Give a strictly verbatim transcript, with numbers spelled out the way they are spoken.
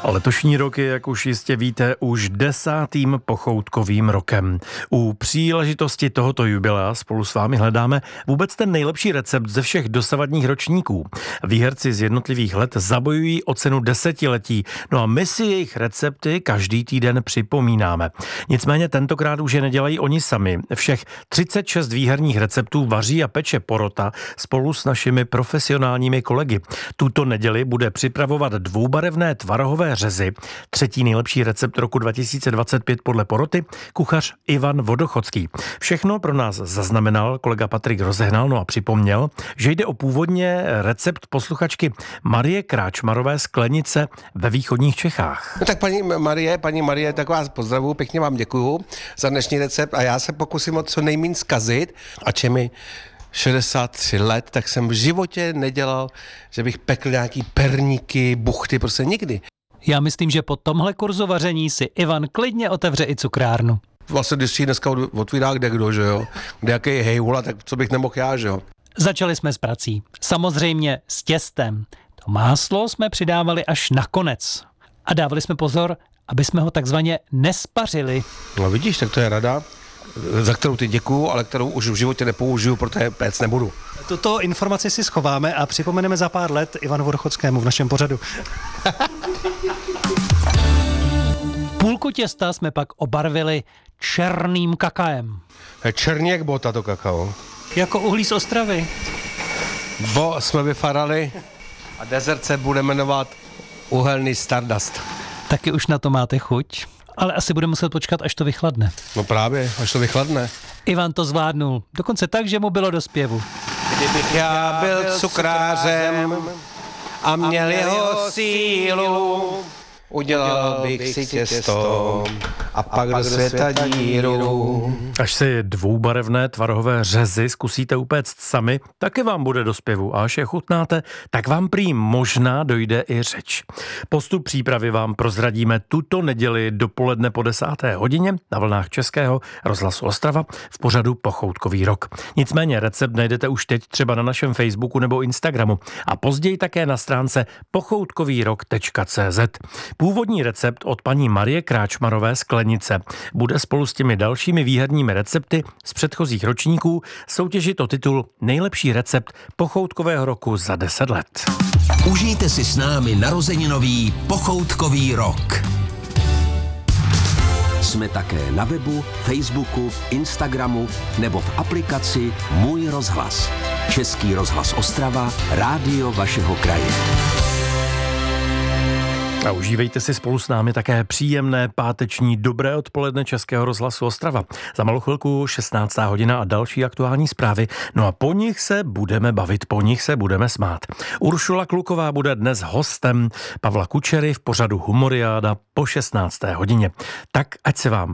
Letošní rok je, jak už jistě víte, už desátým pochoutkovým rokem. U příležitosti tohoto jubilea spolu s vámi hledáme vůbec ten nejlepší recept ze všech dosavadních ročníků. Výherci z jednotlivých let zabojují o cenu desetiletí, no a my si jejich recepty každý týden připomínáme. Nicméně tentokrát už je nedělají oni sami. Všech třicet šest výherních receptů vaří a peče porota spolu s našimi profesionálními kolegy. Tuto neděli bude připravovat dvoubarevné tvarohové řezy. Třetí nejlepší recept roku dva tisíce dvacet pět podle poroty kuchař Ivan Vodochodský. Všechno pro nás zaznamenal kolega Patrik Rozehnal, no a připomněl, že jde o původně recept posluchačky Marie Kráčmarové z Klenice ve východních Čechách. No tak paní Marie, paní Marie, tak vás pozdravuju, pěkně vám děkuju za dnešní recept a já se pokusím o co nejméně zkazit, ač je mi šedesát tři let, tak jsem v životě nedělal, že bych pekl nějaký perníky, buchty, prostě nikdy. Já myslím, že po tomhle kurzu vaření si Ivan klidně otevře i cukrárnu. Vlastně, když si dneska otvírá kde kdo, že jo, kde jaký hejhula, tak co bych nemohl já, že jo. Začali jsme s prací. Samozřejmě s těstem. To máslo jsme přidávali až na konec. A dávali jsme pozor, aby jsme ho takzvaně nespařili. No vidíš, tak to je rada, za kterou ty děkuju, ale kterou už v životě nepoužiju, protože péct nebudu. Tuto informaci si schováme a připomeneme za pár let Ivanu Vodochodskému v našem pořadu. Půlku těsta jsme pak obarvili černým kakaem. Černý jak bota to kakao. Jako uhlí z Ostravy. Bo jsme vyfarali a dezert se bude jmenovat uhelný Stardust. Taky už na to máte chuť, ale asi bude muset počkat, až to vychladne. No právě, až to vychladne. Ivan to zvládnul, dokonce tak, že mu bylo do zpěvu. Kdybych já byl cukrářem a měl jeho sílu, udělal bych si těsto a pak do světa díru. Až si dvoubarevné tvarohové řezy zkusíte upéct sami, taky vám bude do zpěvu. A až je chutnáte, tak vám prý možná dojde i řeč. Postup přípravy vám prozradíme tuto neděli dopoledne po desáté hodině na vlnách Českého rozhlasu Ostrava v pořadu Pochoutkový rok. Nicméně recept najdete už teď třeba na našem Facebooku nebo Instagramu a později také na stránce pochoutkovýrok tečka cé zet. Původní recept od paní Marie Kráčmarové z Klenice bude spolu s těmi dalšími výherními recepty z předchozích ročníků soutěžit o titul Nejlepší recept pochoutkového roku za deset let. Užijte si s námi narozeninový Pochoutkový rok. Jsme také na webu, Facebooku, Instagramu nebo v aplikaci Můj rozhlas. Český rozhlas Ostrava, rádio vašeho kraje. A užívejte si spolu s námi také příjemné páteční dobré odpoledne Českého rozhlasu Ostrava. Za malou chvilku šestnáctá hodina a další aktuální zprávy. No a po nich se budeme bavit, po nich se budeme smát. Uršula Kluková bude dnes hostem Pavla Kučery v pořadu Humoriáda po šestnácté hodině. Tak ať se vám